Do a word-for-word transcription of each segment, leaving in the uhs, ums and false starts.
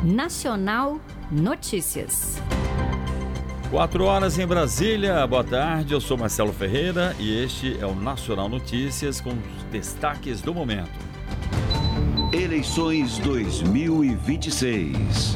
Nacional Notícias. Quatro horas em Brasília. Boa tarde, eu sou Marcelo Ferreira e este é o Nacional Notícias com os destaques do momento. Eleições dois mil e vinte e seis.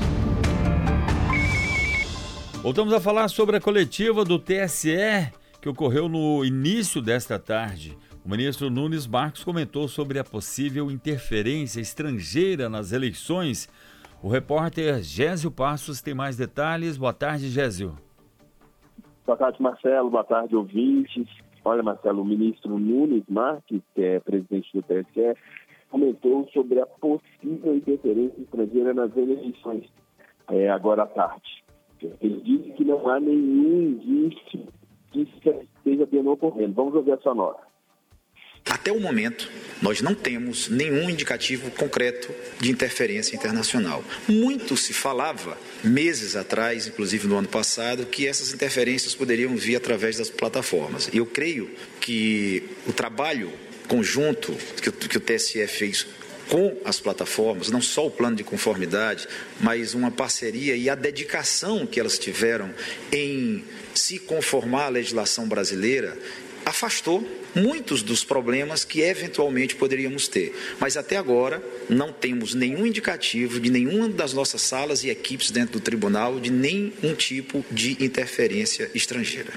Voltamos a falar sobre a coletiva do T S E que ocorreu no início desta tarde. O ministro Nunes Marques comentou sobre a possível interferência estrangeira nas eleições. O repórter Gésio Passos tem mais detalhes. Boa tarde, Gésio. Boa tarde, Marcelo. Boa tarde, ouvintes. Olha, Marcelo, o ministro Nunes Marques, que é presidente do T S E, comentou sobre a possível interferência estrangeira nas eleições, é, agora à tarde. Ele disse que não há nenhum indício que isso esteja bem ocorrendo. Vamos ouvir a sua nota. Até o momento, nós não temos nenhum indicativo concreto de interferência internacional. Muito se falava, meses atrás, inclusive no ano passado, que essas interferências poderiam vir através das plataformas. E eu creio que o trabalho conjunto que, que o T S E fez com as plataformas, não só o plano de conformidade, mas uma parceria e a dedicação que elas tiveram em se conformar à legislação brasileira, afastou muitos dos problemas que eventualmente poderíamos ter. Mas até agora não temos nenhum indicativo de nenhuma das nossas salas e equipes dentro do tribunal de nenhum tipo de interferência estrangeira.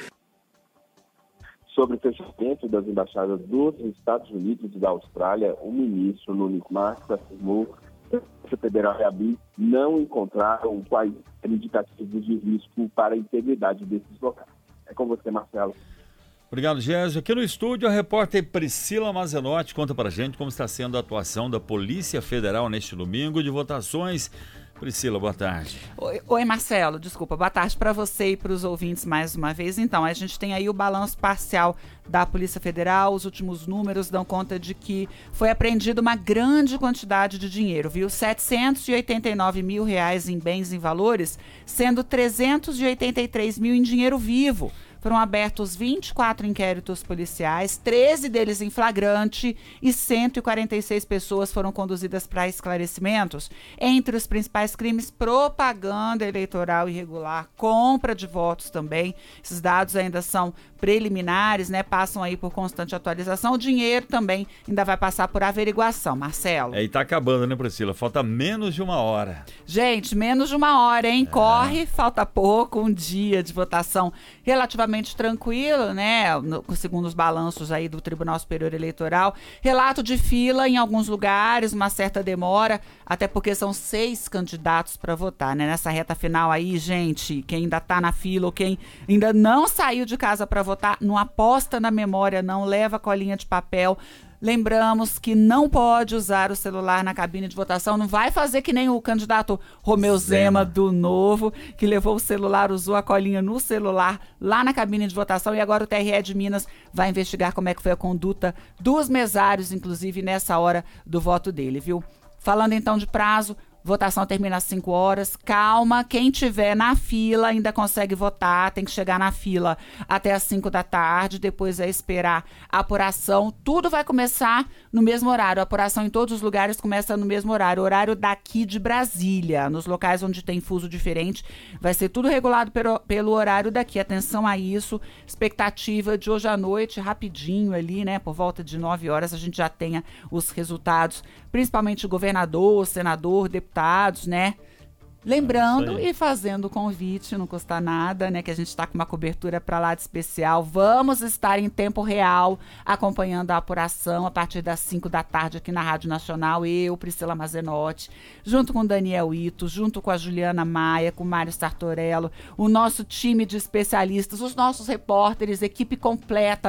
Sobre o fechamento das embaixadas dos Estados Unidos e da Austrália, o ministro Nunes Marques afirmou que a Polícia Federal e a B I não encontraram quais indicativos de risco para a integridade desses locais. É com você, Marcelo. Obrigado, Gésio. Aqui no estúdio, a repórter Priscila Mazenotti conta pra gente como está sendo a atuação da Polícia Federal neste domingo de votações. Priscila, boa tarde. Oi, oi Marcelo, desculpa, boa tarde para você e para os ouvintes mais uma vez. Então, a gente tem aí o balanço parcial da Polícia Federal, os últimos números dão conta de que foi apreendida uma grande quantidade de dinheiro, viu? setecentos e oitenta e nove mil reais em bens e valores, sendo trezentos e oitenta e três mil em dinheiro vivo. Foram abertos vinte e quatro inquéritos policiais, treze deles em flagrante e cento e quarenta e seis pessoas foram conduzidas para esclarecimentos. Entre os principais crimes, propaganda eleitoral irregular, compra de votos também. Esses dados ainda são preliminares, né? Passam aí por constante atualização. O dinheiro também ainda vai passar por averiguação, Marcelo. É, e tá acabando, né, Priscila? Falta menos de uma hora. Gente, menos de uma hora, hein? É. Corre, falta pouco, um dia de votação relativamente tranquilo, né, no, segundo os balanços aí do Tribunal Superior Eleitoral. Relato de fila em alguns lugares, uma certa demora, até porque são seis candidatos para votar, né? Nessa reta final aí, gente, quem ainda tá na fila ou quem ainda não saiu de casa para votar, não aposta na memória, não leva colinha de papel. Lembramos que não pode usar o celular na cabine de votação, não vai fazer que nem o candidato Romeu Zema, Zema do Novo, que levou o celular, usou a colinha no celular lá na cabine de votação e agora o T R E de Minas vai investigar como é que foi a conduta dos mesários, inclusive nessa hora do voto dele, viu? Falando então de prazo, votação termina às cinco horas. Calma, quem tiver na fila ainda consegue votar, tem que chegar na fila até às cinco da tarde, depois é esperar a apuração. Tudo vai começar no mesmo horário. A apuração em todos os lugares começa no mesmo horário. Horário daqui de Brasília. Nos locais onde tem fuso diferente, vai ser tudo regulado pelo, pelo horário daqui. Atenção a isso. Expectativa de hoje à noite, rapidinho ali, né? Por volta de nove horas, a gente já tenha os resultados, principalmente o governador, o senador, deputado. Deputados, né? Lembrando e fazendo o convite, não custa nada, né? Que a gente está com uma cobertura para lá de especial. Vamos estar em tempo real acompanhando a apuração a partir das cinco da tarde aqui na Rádio Nacional. Eu, Priscila Mazenotti, junto com o Daniel Ito, junto com a Juliana Maia, com o Mário Sartorello, o nosso time de especialistas, os nossos repórteres, equipe completa.